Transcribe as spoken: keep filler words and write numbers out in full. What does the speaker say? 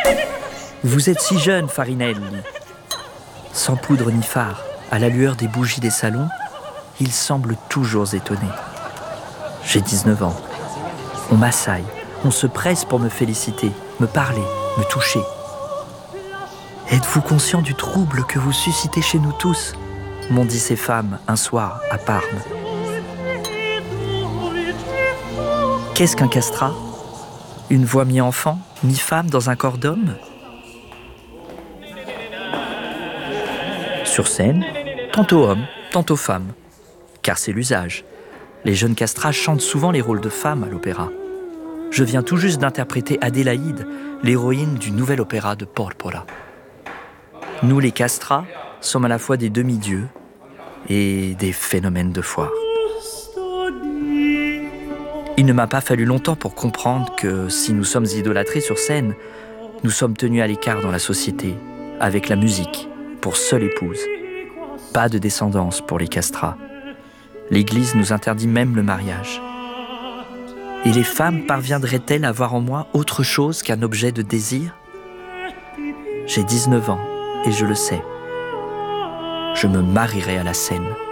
Vous êtes si jeune, Farinelli. Sans poudre ni phare, à la lueur des bougies des salons, il semble toujours étonné. J'ai dix-neuf ans. On m'assaille, on se presse pour me féliciter, me parler, me toucher. Êtes-vous conscient du trouble que vous suscitez chez nous tous ? M'ont dit ces femmes un soir à Parme. Qu'est-ce qu'un castrat ? Une voix mi-enfant, mi-femme dans un corps d'homme ? Sur scène, tantôt homme, tantôt femme. Car c'est l'usage. Les jeunes castrats chantent souvent les rôles de femmes à l'opéra. Je viens tout juste d'interpréter Adélaïde, l'héroïne du nouvel opéra de Porpora. Nous, les castrats, sommes à la fois des demi-dieux et des phénomènes de foire. Il ne m'a pas fallu longtemps pour comprendre que si nous sommes idolâtrés sur scène, nous sommes tenus à l'écart dans la société, avec la musique, pour seule épouse. Pas de descendance pour les castrats. L'Église nous interdit même le mariage. Et les femmes parviendraient-elles à voir en moi autre chose qu'un objet de désir ? J'ai dix-neuf ans et je le sais. Je me marierai à la scène.